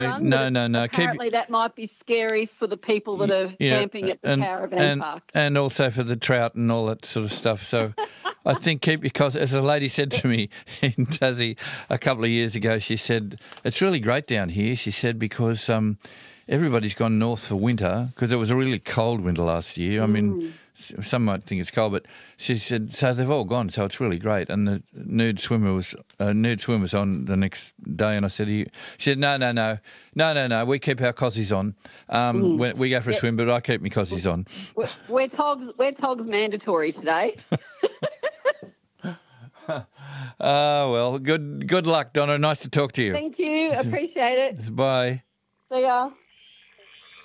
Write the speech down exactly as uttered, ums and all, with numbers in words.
done. No, but no, no. Keep- Apparently that might be scary for the people that are Yeah, camping at the and, caravan and, park. and also for the trout and all that sort of stuff. So I think keep your cos. As a lady said to me in Tassie a couple of years ago, she said, it's really great down here, she said, because um, everybody's gone north for winter because it was a really cold winter last year. I mean, s- some might think it's cold, but she said, so they've all gone, so it's really great. And the nude swimmer was uh, nude swim was on the next day, and I said, "You-" she said, no, no, no, no, no, no, we keep our cossies on. Um, we, we go for a Yeah. swim, but I keep my cossies on. We're, we're togs. We're togs mandatory today. Oh, well, good good luck, Donna. Nice to talk to you. Thank you. Appreciate it. Bye. See ya.